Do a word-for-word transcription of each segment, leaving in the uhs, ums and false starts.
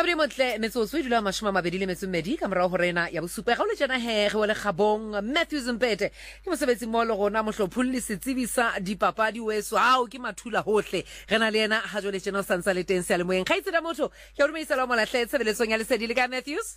Gabri motle metsotso e dula mashome a mabedi le metso mmedi ka morao ho rena ya bosupa ga o le jana he re wele khabong Matthew Zimpete ke mosebetsi mo le gona mohlophulli setsebi sa dipapadi weso hao ke mathula hohle rena le yena ha jole jena sansa le teng se le moeng khaitse da motho ke o dumisa la mola hle tsebeletsong ya lesedi le ka Matthews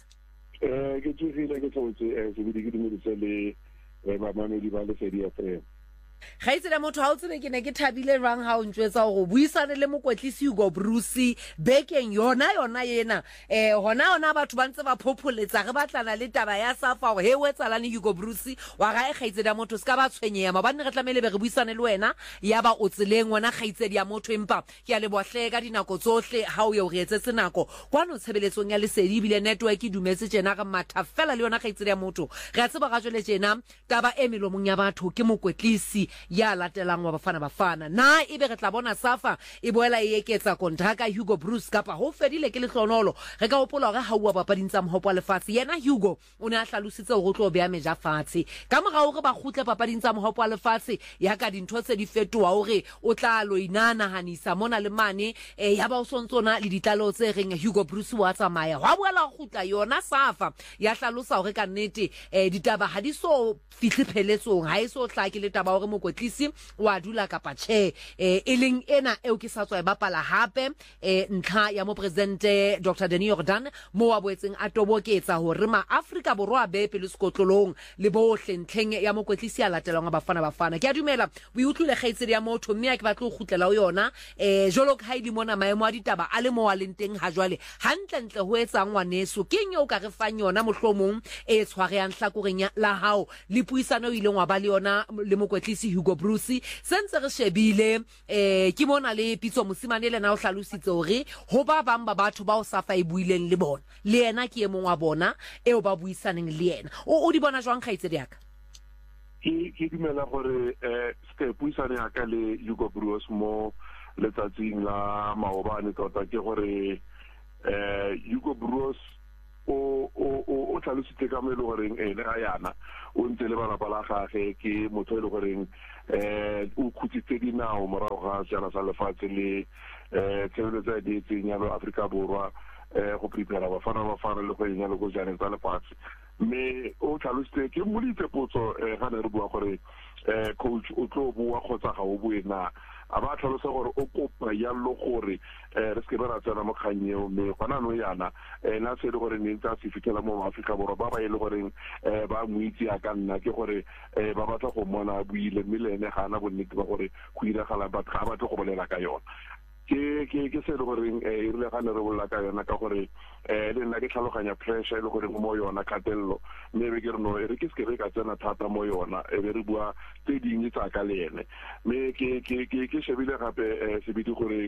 eh ke tsile ke tsotse eh se bidi ke dumisa le ba mamedi ba lesedi ya tre Khaitse da motho ha o tsebe ke ne ke thabile rang ha o ntjwetsa go buisana le mokwetlisi Hugo Bruce bekeng yona yona yena eh hona hona batho ba ntse ba phopholetsa re batlana le taba ya safa go he wetsalane Hugo Bruce wa ga e khaitse da motho ska ba tshwenyeya mabane re tlamele be re buisane le wena ya ba o tseleng wona khaitse dia motho empa ke a le bohle ka dinako tsohle ha o ye o re etsetse nako kwano tshebeletsong ya lesedi bile network e dumetse tsena ga matha fela le yona khaitse dia motho re a tseba ga jole tsena taba e melomong ya batho ke mokwetlisi ya latelang wa bafana bafana na ebe re tla bona safa e boela e eketsa kontraka Hugo Bruce kapa ho fedile ke lehlonolo re ka hopola ga haua papading tsa mohopo le fatshe yena Hugo o ne a hlalositse go tlo beya meja fatshe ka morao re ba khutle papading tsa mohopo le fatshe ya ka dintho tse di fetoa hore o tla lo inana hanisa mona le mane e ya ba o sontsona le ditlalo tse reng Hugo Bruce wa tsamaya wa boela go khutla yona safa ya hlalosa hore ka nnete e ditaba ha di so fihle pheletsong ha iso tla ke le taba hore mokwetlisi wa dula kapa che eh eleng ena eo ke sa tswa e bapala hape eh ntlha ya mo presidente Doctor Denis Jordan mo wa boetseng a toboketsa hore ma Afrika borwa be pele skotlolong le bohle ntlheng ya mokwetlisi a latelang ba bafana bafana ke a dumela o utlwile khaitsedi ya motho mme a ke batla go khutlela ho yona eh jolo ka ile mona maemo a ditaba a le mo wa lenteng ha jwale hantle ntle ho etsa ngwaneso ke nyo ka re fang yona mohlomong e tshware ya nhlakoreng la hao le puisano ile ngwa ba le yona le mokwetlisi Hugo Bruce sentse re shebile eh ke mona le pitso mosimane le na o hlalositse hore ho ba bang ba batho ba o safa e buileng le bona le yena ke e mong wa bona eo ba buisaneng le yena o di bona jwang khaitse diaka ke ke dumela gore eh se puisane ya ka le Hugo Bruce mo letsatsing la maobane tota ke gore eh Hugo Bruce o o o tlhalositse ka melo goreng ene ga yana o ntse le bana bala gage ke motho le goreng eh o khutsitse dinao morago ga jana sa lefatshe le eh tshebeletso ya dietseng ya Afrika borwa eh go prepare bafana bafana le go enya le go jana tsa lefatshe mme o tlhalositse ke molitse potso ga ne re bua gore eh coach o tlo bua khotsa ga o buena a ba tlhalosa gore o kopa ya lo gore eh re se ba tsena mo khanyeo me gona no yana eh na se le gore ne ntse se fitela mo Afrika borwa ba ba ile gore eh ba muitsi a ka nna ke gore eh ba batla go mona buile mmilene ga na bonnete ba gore go iragala ba ga batla go bolela ka yona ke ke ke se le gore eh ile ga ne re bolela ka yona ka gore eh le nna ke tlhaloganya pressure le gore mo yona katello mme be ke re no e re ke se ke re ka tsena thata mo yona e be re bua tse dingwe tsa ka le ene mme ke ke ke ke shebile gape se bidi gore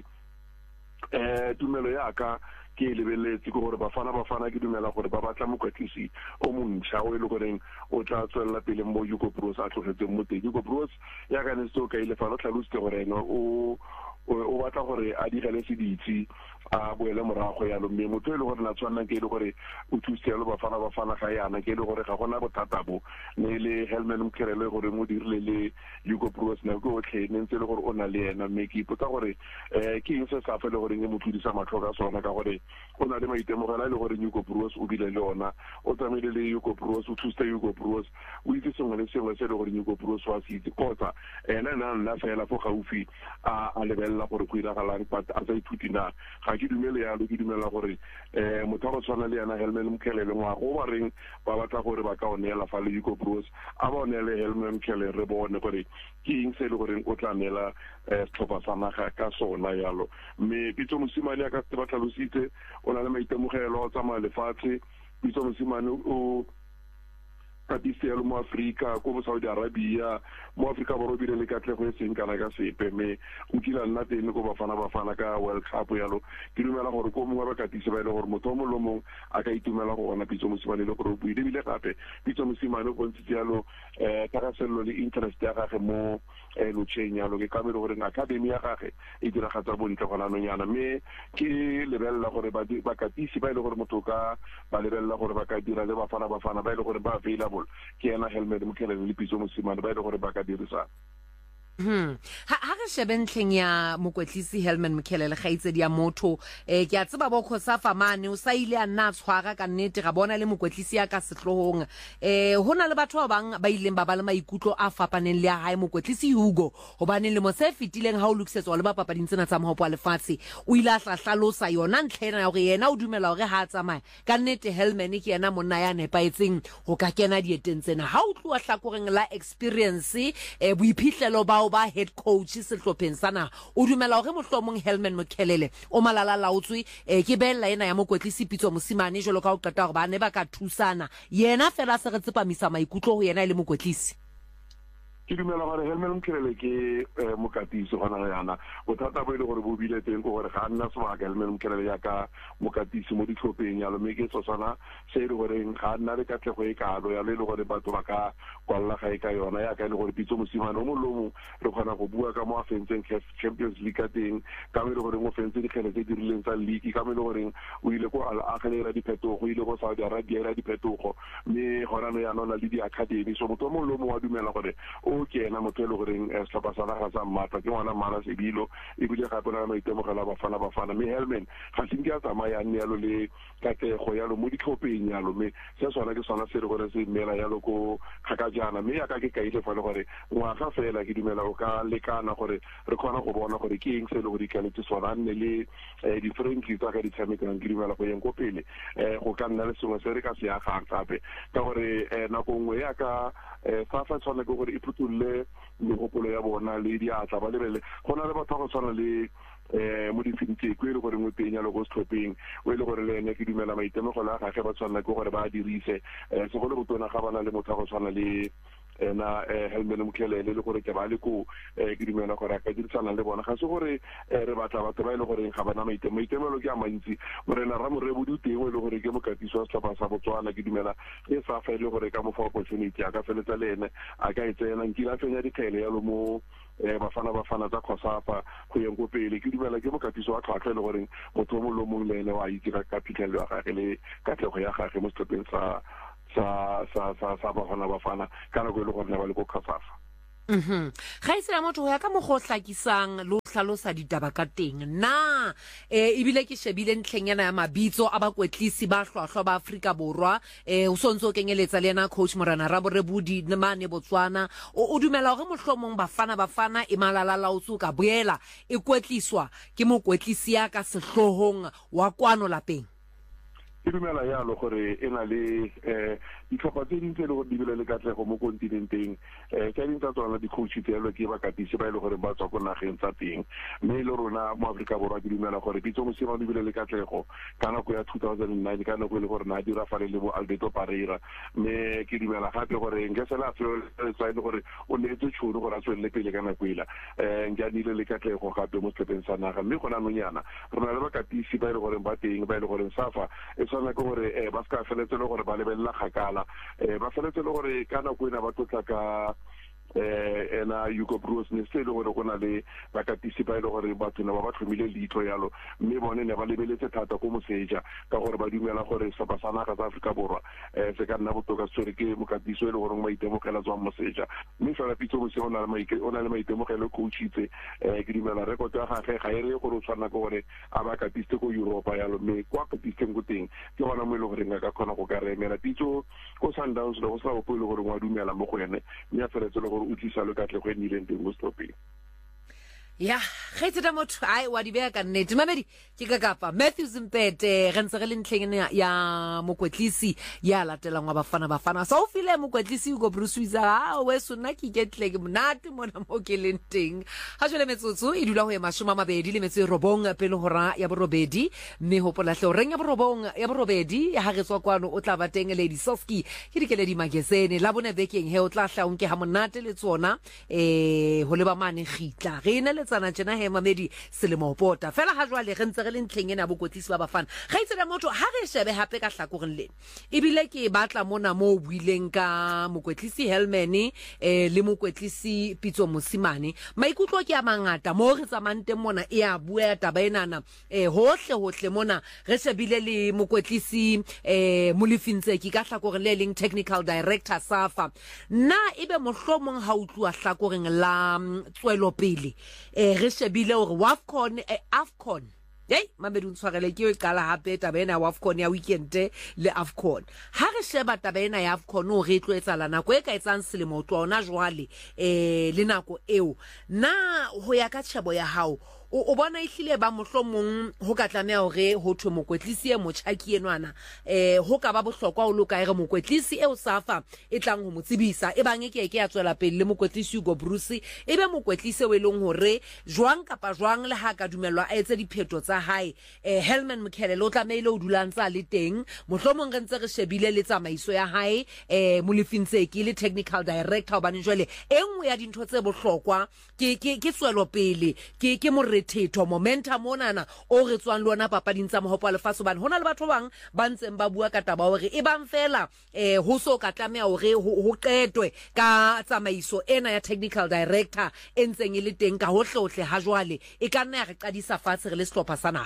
eh tumelo ya ka ke lebeletse go gore bafana bafana ke dumela gore ba batla mokwetlisi o montsha o ile goreng o tla tswela pele mo Hugo Bruce a tlogetseng mo teng Hugo Bruce ya ka ne so ka ile fa lo tlhalositse gore no o o batla gore a digele se ditsi a boele morago ya lo mme motho ile gore na tswana ke ile gore o thuse lo bafana bafana ga yana ke ile gore ga gona bothata bo ne le Helmet Mkherele gore mo dirile le Hugo Bruce na go tle ne ntse le gore o na le yena mme ke ipotsa gore eh ke eng se sa fa le gore ne motlhodisa matlhoka sona ka gore o na le maitemogela le gore Hugo Bruce o bile le ona o tsamile le Hugo Bruce o thuste Hugo Bruce o itse sengwe le sengwe se le gore Hugo Bruce wa se itse kotsa ena na nna fela fo gaufi a a lebella gore go iragalang but a sa ithuti na ga ke dumele ya lo ke dumela gore eh motho go tshwana le yana Helmet Mkherele ngwa go ba reng ba batla gore ba ka onela fa le Hugo Bruce a ba onela Helmet Mkherele re bone gore ke eng se le gore o tla nela eh tlhopha sa naga ka sona yalo mme pitso mosimane ya ka se ba tlhalositse o na le maitemogelo a tsamaya lefatshe pitso mosimane o katiselo mo Afrika ko mo Saudi Arabia mo Afrika borwa bile le ka tle go seng kana ka sepe me o kila nna teng go bafana bafana ka World Cup yalo ke dumela gore ko mongwe ba katise ba ile gore motho mo lomong a ka itumela go bona pitso mosimane le gore o buile bile gape pitso mosimane go ntse yalo eh ka sello le interest ya gage mo e lo tsenya lo ke ka mero gore academy ya gage e dira gatsa bontle gona no nyana me ke lebella gore ba ba katise ba ile gore motho ka ba lebella gore ba ka dira le bafana bafana ba ile gore ba available ke ena Helmet Mkherele le pitso mosimane ba ile gore ba ka dirisa Hmm. Ha ha re shebe ntlheng ya mokwetlisi Helman Mkhelele gaitsedi ya motho eh ke a tseba bo Khosafa mane o sa ile a nna tshwara ka nnete ga bona le mokwetlisi ya ka setlohong eh hona le batho ba bang ba ileng ba ba le maikutlo a fapaneng le a hae mokwetlisi Hugo hobane le mo se fitileng ha o lokisetswa le ba papading tsena tsa mohopo a lefatshe o ile a hlahlalosa yona ntlhena ya gore yena o dumela gore ha a tsamaya ka nnete Helman ke yena monna ya nepaetseng go ka kena dieteng tsena ha o tloa hlakoreng la experience eh boiphihlelo ba ba head coach setlopheng sana o dumela gore mohlomong Helman Mkhelele o malala laotswe eh ke bella ena ya mokwetlisi Pitso Mosimane jolo ka o qeta gore ba ne ba ka thusana yena fela se re tsepamisa maikutlo go yena ile mokwetlisi ke dumela gore Helman Mkhelele ke mokatisi gona yana bothata bo ile gore bo bile teng go gore ga nna sebaka Helman Mkhelele ya ka mokatisi mo ditlhopheng ya lo me ke tsosana se ile gore ga nna le katlego e kalo ya le ile gore batho ba ka kwalla ga e ka yona ya ka ile gore Pitso Mosimane o molomo re khona go bua ka mo afentseng Champions League ka teng ka ile gore mo fentse di khele tse di rileng tsa league ka ile gore o ile go ala akhelera diphetogo o ile go Saudi Arabia ra diphetogo me gona no ya nona le di academy so motho mo molomo wa dumela gore o ke ena motho le goreng setlhopha sa naga sa mmata ke ngwana Mara Sebilo e bile gape na maitemogela bafana bafana me Helman ga se nke a tsamaya nne yalo le katlego yalo mo ditlhopheng yalo me se sona ke sona se re gore se mela yalo ko kgakajana me ya ka ke kaile fa le gore ngwaga fela ke dumela o ka lekana gore re khona go bona gore ke eng se le go dikaletse sona nne le di-friendly tsa ka di tshamekang ke dumela go yeng ko pele go ka nna le sengwe se re ka se ya gape ka gore nako nngwe ya ka fa fa tsone ke gore e phutulle megopolo ya bona le diatla ba lebele gona le batho go tshwana le eh mo difintse go ile gore mo penya lo go stopping o ile gore le ene ke dumela maitemogelo a gage ba tshwana ke gore ba dirise eh se go le botona ga bana le motho go tshwana le na Helman Mkhelele le gore ke ba le ko ke dumela gore ka dirisana le bona ga se gore re batla batho ba ile gore ga bana maitemogelo ke a mantsi gore na ra mo re bodi teng o ile gore ke mokatiso wa setlhopha sa Botswana ke dumela e sa fa ile gore ka mo fa opportunity a ka feletsa le ene a ka itsena nkile a fenya dikhele ya lo mo bafana bafana tsa Khosafa go yeng go pele ke dumela ke mokatiso wa tlhwatlhwa le gore motho mo lo mong le ene wa itse ka phitlhelelo ya gage le ka tlego ya gage mo setlhopheng sa sa sa sa sa bafana bafana kana go ile gore ne ba le go Khosafa Mhm. Ga isela motho go ya ka mo go hlakisang lo hlalosa ditaba ka teng na eh ibile ke shebile ntlhenyana ya mabitso a bakwetlisi ba hlwahlwa ba Afrika Borwa eh o sontso kenyeletsa le yena coach Morana Raborebudi mane Botswana o dumela gore mohlomong bafana bafana e malala laotsu ka boela e kwetliswa ke mokwetlisi ya ka sehlohong wa kwano lapeng ke dumela yalo gore ena le eh ditlhopha tse dintse le go dibile le katlego mo kontinenteng eh ke dintsa tsona di coach telo ke ba katise ba ile gore ba tswa go nageng tsa teng mme le rona mo Afrika Borwa ke dumela gore Pitso Mosimane dibile le katlego kana go ya two thousand nine kana go ile gore na dira fa le bo Alberto Pereira mme ke dumela gape gore nke sela tsa ile gore o ne tse tšhono gore a tswelle pele kana kwela eh nka dile le katlego gape mo setlhopheng sa naga mme gona no nyana rona le ba katise ba ile gore ba teng ba ile gore safa e tsona ke gore eh ba ska feletse le gore ba lebella khakala eh ba feletse le gore kana go ina ba tlotla ka eh ena Hugo Broos ne se le gore go na le ba katisipa ile gore batho na ba ba tlhomile litho yalo mme bone ne ba lebeletse thata go moseja ka gore ba dumela gore sa basana ga Afrika Borwa eh se ka nna botoka tsore ke mokatiso ile gore mo itemogela tswa moseja mme fela Pitso Mosimane ona le maike ona le maitemogelo coachitse eh ke dumela record ya gage ga ere gore o tshwana go gore a ba katiste go Europe yalo mme kwa katiste go teng ke gona mo ile gore nga ka khona go ka remela Pitso go Sundowns le go sa go ile gore wa dumela mo go ene mme a feletse le gore o tlisa le ka tle go nnile nteng mo stopeng ya khetse da motho ai wa di bea ka nnete mamedi ke ka kapa Matthew Zimpete re ntse re le ntlheng ya mokwetlisi ya latelang wa bafana bafana sa o file mokwetlisi Hugo Broos a we sona ke ketle ke monate mona mo ke le nteng ha jole metsotso e dula ho ya mashoma mabedi le metso robong pele hora ya borobedi mme ho pola hle reng ya borobong ya borobedi ha re tswa kwano o tla ba teng Lady Soski ke dikele di magazine la bone bekeng he o tla hla o nke ha monate le tsona eh ho le ba mane gitla re ene le tsana tjena he mamedi selemo pota fela ha jwale re ntse re le ntlheng ena bokotlisi ba bafana ga itse la motho ha re shebe hape ka hlakoreng le ebile ke batla mona mo buileng ka mokotlisi Helman eh le mokotlisi Pitso Mosimane maikutlo ke a mangata mo re tsamante mona e a bua taba enana eh hohle hohle mona re shebile le mokotlisi eh Molefintse ki ka hlakoreng le leng technical director Safa na ebe mohlomong ha utlwa hlakoreng la tswelo pele eh re shebile hore Wafcon eh, Afcon hey mamedu ntshwarele ke e qala hape taba ena ya Wafcon ya weekend le Afcon ha re sheba taba ena ya Afcon o re tloetsa la nako e ka etsang selemo tsona jwale eh le nako eo na ho ya ka tshebo ya hao o bona ihlile ba mohlomong ho ka tlameha hore ho thwe mokwetlisi e motjhaki enwana eh ho ka ba bohlokwa o loka ere mokwetlisi e o Safa e tlang ho motsibisa e bang e ke ke ya tswela pele le mokwetlisi Hugo Bruce e be mokwetlisi we leng hore jwang kapa jwang le ha ka dumelwa a etse dipheto tsa hae eh Helman Mkhelele o tlameile o dulantsa le teng mohlomong re ntse re shebile le tsamaiso ya hae eh Molefintse ke le technical director ba njwele engwe ya dintho tse bohlokwa ke ke ke tswelo pele ke ke mo thetho momentum monana o re tswang le ona papading tsa mohopo a lefatshe bana hona le batho bang ba ntseng ba bua ka taba hore e bang fela eh ho so ka tlamea hore ho qetwe ka tsamaiso ena ya technical director e ntseng e le teng ka hohle hohle ha jwale e ka nna ya re qadisa fatshe re le sehlopha sana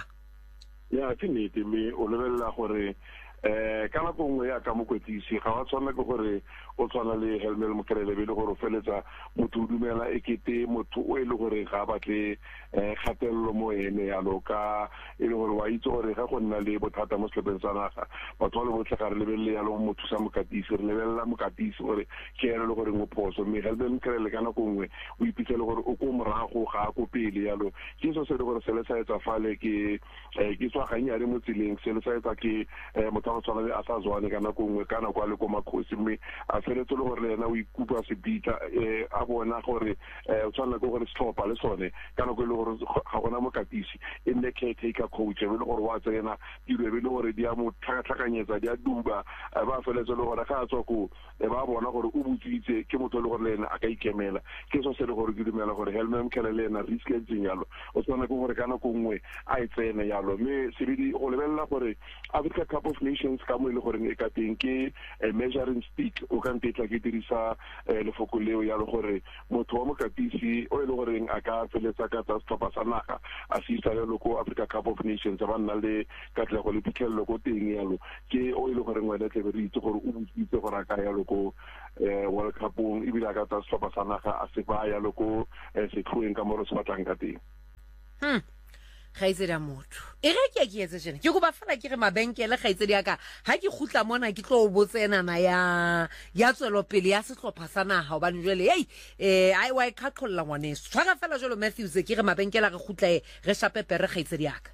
ya ke nnete me o lebella gore eh kana go ngwe ya ka mokwetlisi ga wa tshwana ke gore o tshwana le Helman Mkhelele be le gore o feletsa motho o dumela ekete motho o ile gore ga batle eh khatello mo ene ya loka ile gore wa itse gore ga go nna le bothata mo selepeng sa naga batho le botle ga re lebelle ya lo motho sa mokatisi re lebella mokatisi gore ke ene le gore ngo phoso me Helman Mkhelele kana go ngwe o ipitsele gore o ko morago ga go pele ya lo ke so se le gore se le sa etsa fale ke ke tswa ganya re mo tsileng se le sa etsa ke motho go tswana le a sa zwane kana go ngwe kana kwa le ko makhosi mme a feletse le gore yena o ikupa se bita eh a bona gore eh o tswana go gore stoppa le sone kana go le gore ga gona mokatisi e nne caretaker coach e le gore wa tsena di le le gore di a mo tlhakatlhakanyetsa di a duba ba feletse le gore ga a tswa go e ba bona gore o butsitse ke motho le gore yena a ka ikemela ke so se le gore ke dumela gore Helman Mkhelele na risk e tsengalo o tswana go gore kana go ngwe a itsene yalo mme se bidi go lebella gore Africa Cup of Nations ka mo ile gore e ka teng ke measuring stick o ka ntetla ke dirisa lefoko leo ya le gore motho wa mokatisi o ile gore a ka feletsa ka tsa setlhopha sa naga a se isa le ko Africa Cup of Nations ba nna le katlego le phitlhelelo go teng yalo ke o ile gore ngwana tle re itse gore o butsitse gore a ka ya lo ko World Cup-ong e bila ka tsa setlhopha sa naga a se ba ya lo ko se tlhoeng ka mo re se batlang ka teng hm ga itse da motho e re ke ke etse jena ke go ba fela ke re mabenkele ga itse di aka ha ke khutla mona ke tlo botsena na ya ya tswelo pele ya sehlopha sa naga ba njwele hey eh ai wa ka qolla ngwaneso tshwara fela jolo Matthews ke re mabenkele ga khutla re shape pere ga itse di aka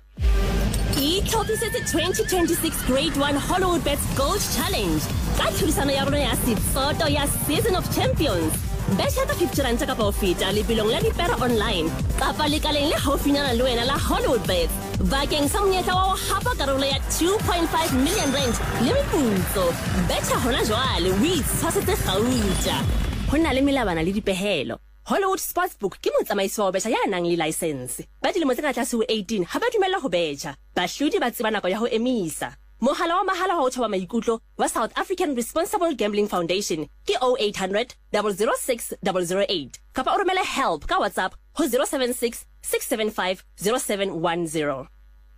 E tlhopisetse twenty twenty-six Grade one Hollywood Bets Gold Challenge ka thurisano ya rona ya setsoto ya Season of Champions Besha ka fifty rand ka pa ofita le bilong la dipera online kapa le kaleng le haufinyana le wena la Hollywood Bets bakeng sa monyetla wa ho hapa karolo ya two point five million rand le meputso Besha hona jwale we tshwasetse gauta hona le melabana le dipehelo Hollywood Sportsbook ke motsamaiso wa Besha ya nang le license ba dilemo tse ka tlase ho eighteen ha ba dumela ho betja bahlodi ba tseba nako ya ho emisa mohala wa mahala wa ho thoba maikutlo wa South African Responsible Gambling Foundation ke oh eight hundred, zero zero six, zero zero eight kapa o romele help ka WhatsApp ho zero seven six, six seven five, zero seven one zero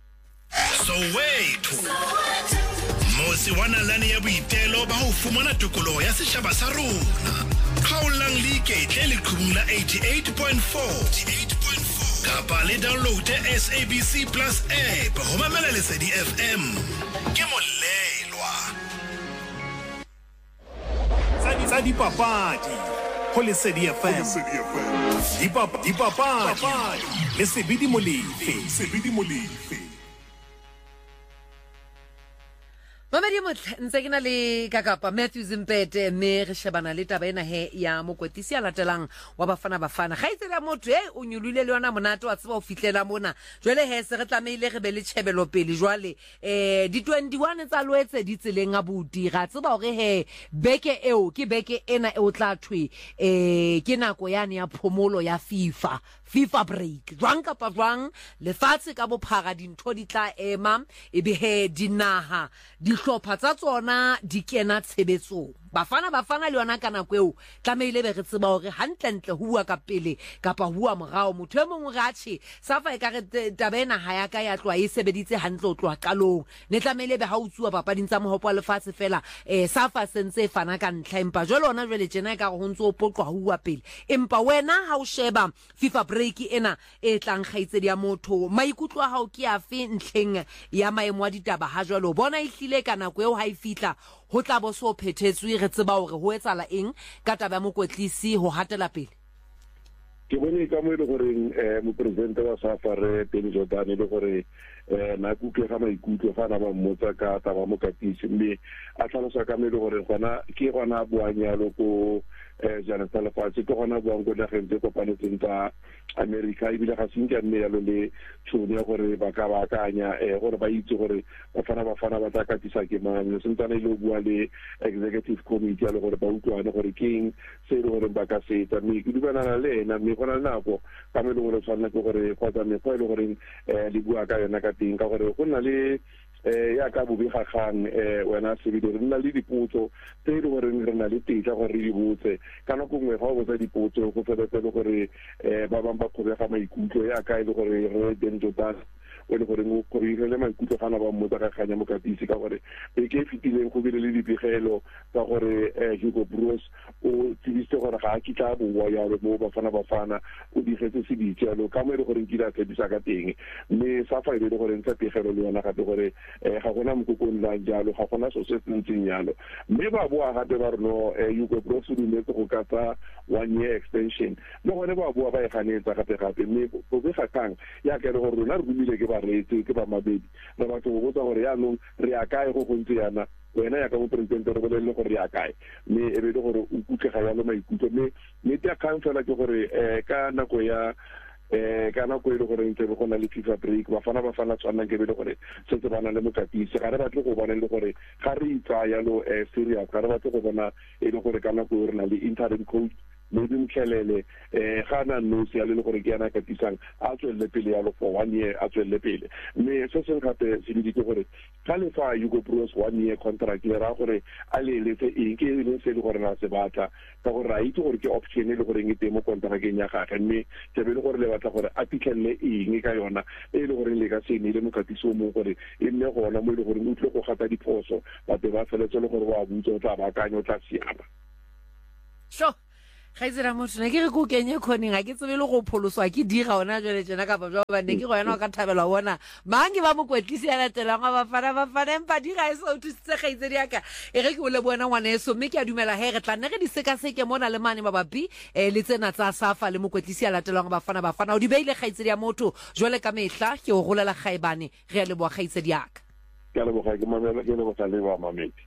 So wait Mosi wana lani ya boitelo ba ho fumana tokoloho ya setjhaba sa rona Khaolang League tle le qhubula eighty-eight point four kapa le download S A B C Plus app ho mamela le Lesedi F M ke molelwa tsa di papadi ho Lesedi F M di pap di papadi le Sebidi Molefe Sebidi Molefe Mamedi motle ntse ke na le kakapa Matthew Zimpete mme re shebana le taba ena he ya mokwetisi a latelang wa Bafana Bafana ga itsela motho e o nyulile le yona monato wa tseba o fitlela mona jwale he se re tlameile re be le tshebelo pele jwale eh di twenty-one tsa loetse di tseleng a buti ga tseba hore he beke eo ke beke ena e o tla thwe eh ke nako yane ya phomolo ya FIFA FIFA break jwang kapa jwang lefatshe ka bophara dintho di tla ema ebe he dinaha di hlopha tsa tsona di kena tshebetsong Bafana Bafana le yona kana kweo tlameile be re tseba hore hantlentle huwa ka pele kapa huwa morao motho e mongwe ga tshi safa e ka re tabena ha ya ka ya tlwa e sebeditse hantle o tlwa qalong ne tlameile be ha utsuwa papading tsa mohopo wa lefatshe fela eh safa sentse fana ka ntlha empa jwale ona jwale tjena ka go ntse o poqwa huwa pele empa wena ha o sheba FIFA break ena e tlang gaitsedi ya motho maikutlo a hao ke afe ntlheng ya maemo a ditaba ha jwale o bona ihlile kana kweo ha e fitla ho tla bo so phethetswe re tseba hore ho etsala eng ka taba ya mokwetlisi ho hatela pele ke bone ka mo ile gore eh mo president wa Safare Penny Jordan ile gore eh na kuke ga maikutlo fa na ba mmotsa ka taba mo katisi mme a tlhalosa ka mo ile gore gona ke gona boanyalo ko eh jana tsala fa tse gona boang go nageng tse kopanetseng tsa America ibile ga sinke mme yalo le tshone ya gore ba ka ba akanya eh gore ba itse gore Bafana Bafana ba tla katisa ke mang le sentana ile bua le executive committee ya le gore ba utlwane gore king se ile gore ba ka se tsa mme ke dibana le ena mme gona nako ka me le gore tshwana ke gore go tsa me go ile gore eh le bua ka yona ka ting ka gore go nna le eh ya ka bobe ga gang eh wena se bile re nna le dipotso tse ile gore re na le tetla gore re di botse kana go ngwe ga go tsa dipotso go fetsa le gore eh ba bang ba khobega maikutlo ya ka ile gore re dentso ta o le gore go ile le maikutlo gana ba mmotsa ka ganya mo katisi ka gore e ke fitileng go bile le dipegelo ka gore eh Hugo Broos o tsibiste gore ga a kitla bo ya le mo Bafana Bafana o digetse se ditjalo ka mo ile gore nkila ka disa ka teng mme sa fa ile gore ntse pegelo le yona ga te gore eh ga gona mokokong la jalo ga gona so se ntseng yalo mme ba boa ga te ba reno Hugo Broos o dumetse go ka tsa one year extension le gone ba boa ba e ganetsa gape gape mme go be ga kang ya ke re gore rona re bumile ke ba retse ke ba mabedi re ba tlo go tsa gore ya nong re a kae go gontse yana wena ya ka mo president re bolelle gore ya kae mme e be le gore o kutlega ya le maikutlo mme mme tya kansela ke gore eh ka nako ya eh kana go ile gore ntse go na le FIFA break Bafana Bafana tswana ke be le gore se se bana le mokatisi ga re batle go bona le gore ga re itsa ya lo eh serious ga re batle go bona e le gore kana go re na le interim coach maybe mkhelele eh gana no se ya le gore ke yana ka tisang a tswelle pele ya lo for one year a tswelle pele mme se se gape se di ke gore ka le fa Hugo Broos one year contract le ra gore a le le se eng ke le se le gore na se batla ka gore ra itse gore ke option le gore ngite mo contracteng ya gagwe mme ke be le gore le batla gore a pitlhelle eng ka yona e le gore le ka se ne le mokatiso mo gore e nne gona mo le gore o tle go gata diphoso ba te ba feletse le gore wa butsa o tla ba akanya o tla siama sure ga itsela motho ne ke re go kenye khoneng ga ke tsebe le go pholoswa ke dira ona jwale tsena ka ba jwa ba ne ke go yana ka thabela bona mangi ba mokwetlisi ya latelang wa Bafana Bafana empa di ga eso thusitse ga itsedi yaka e re ke o le bona ngwana eso mme ke a dumela he re tla nne re di seka seke mona le mane mabapi eh le tsena tsa Safa le mokwetlisi ya latelang wa Bafana Bafana o di beile ga itsedi ya motho jwale ka mehla ke o rolela gaebane re a le bo ga itsedi yaka ke le bo ga ke mamela ke le bo tla le ba mamedi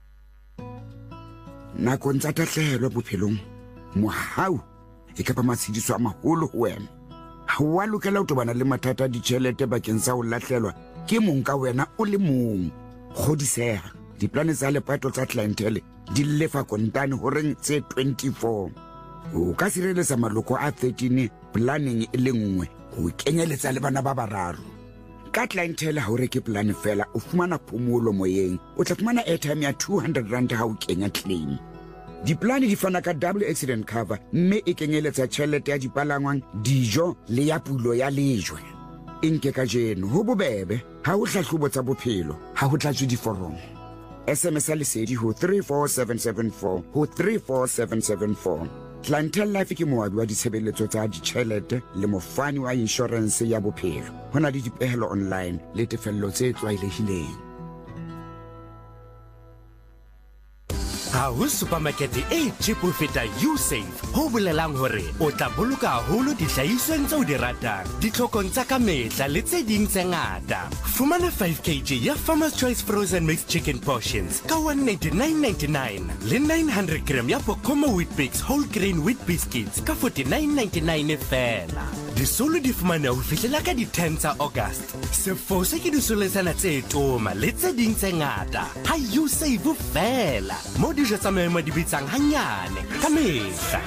na go ntsa tatlhelwa bophelong mohau e ka ba matshidiso a maholo ho wena ha wa lokela o tobana le mathata a ditšhelete bakeng sa ho latlhelwa ke mong ka wena o le mong godisega diplane tsa lepato tsa clientele di lefa kontane ho reng tse twenty-four o ka sireletsa maloko a thirteen planning e le nngwe ho kenyeletsa le bana ba bararo ka clientele ha o reke plan fela o fumana phomolo moyeng o tla fumana airtime ya two hundred rand ha o kenya claim diplane di fana ka double accident cover mme e kenyeletsa tšhelete ya dipalangwang dijo le ya pulo ya lejwe e nke ka jeno ho bobebe ha o hlahlobo tsa bophelo ha ho tlatswe diforomo S M S lesedi ho three four seven seven four ho three four seven seven four Clientele Life ke moabi wa ditshebeletso tsa ditšhelete le mofani wa insurance ya bophelo ho na le dipehelo online le tefello tse tlwaelehileng Ha ho supermarket e cheap ho feta Usave ho bolelang hore o tla boloka haholo dihlahisweng tseo di ratang ditlhokong tsa ka mehla le tse ding tse ngata. Fumana five kilograms ya Farmer's Choice frozen mixed chicken portions ka one ninety-nine ninety-nine le nine hundred grams ya Pokoma wheat bix whole grain wheat biscuits ka forty-nine ninety-nine fela. Disolo di fumana ho fihlela ka di ten tsa August. Se fose ke disoletsana tse toma le tse ding tse ngata. Ha Usave fela. Mo dijo tsa maemo di bitsang hanyane ka mehla.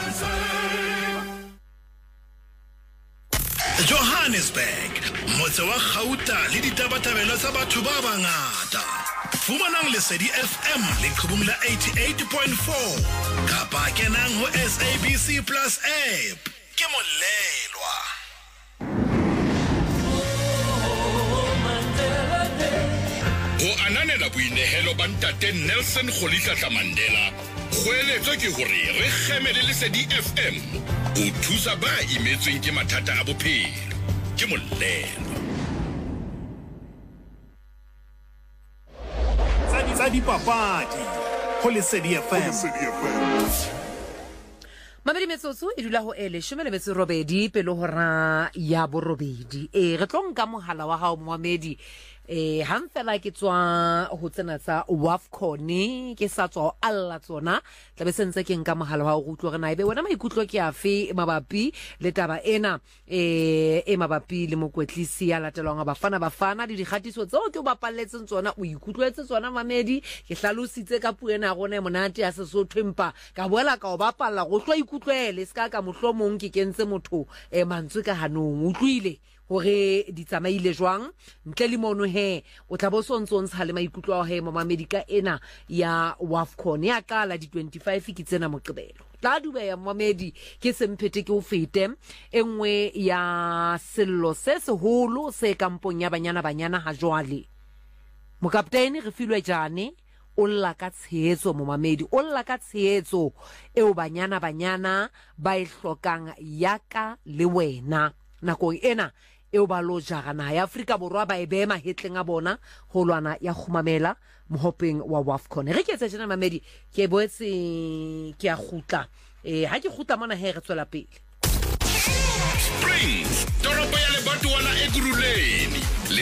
Johannesburg, motse wa Gauta le ditabatabelo tsa batho ba bangata. Fumanang Lesedi F M le qhubung la eighty-eight point four. Kapa kenang ho S A B C Plus app. Ke molelwa. Ho ananela boinehelo ba ntate Nelson Rolihlahla Mandela kgoeletso ke hore re kgemele Lesedi F M o thusa ba imetsweng ke mathata a bophelo ke molelo tsa dipapadi ho Lesedi F M. Mamedi metsotso e dula ho ele shome le metso robedi pele hora ya borobedi e re tlo nka mohala wa hao Mohamedi eh han fela ke tswa ho tsena tsa WAFCON ke sa tswa alla tsona tla be sentse ke nka mohala wa go utlwa re na ebe wena maikutlo ke afe mabapi le taba ena eh e mabapi le mokwetlisi ya latelwang ba fana ba fana di digatiso tseo ke o bapalletseng tsona o ikutlwetse tsona Mamedi ke hlalositse ka puena gone monate ya Sesotho empa ka boela ka o bapalla go hlwa ikutlwele ska ka mohlomong ke kentse motho e mantswe ka hanong utlwile hore di tsamaile jwang ntle le mono he o tla bo sontsontsha le maikutlo a he Mamedi ka ena ya WAFCON ya kala di twenty-five ke tsena moqebelo tla dube ya Mamedi ke semphete ke o fete engwe ya sello se seholo se kampong ya banyana banyana ha jwale mokaptene re filwe jane o lla ka tshehetso Mamedi o lla ka tshehetso eo banyana banyana ba e hlokang yaka le wena nako ena eo ba lo jagana ya Afrika borwa ba e be mahetleng a bona ho lwana ya khumamela mohopeng wa WAFCON re ke tse jena Mamedi ke boetse ke a khutla eh ha ke khutla mona he re tswela pele Springs toropo ya lebatowana e Guruleni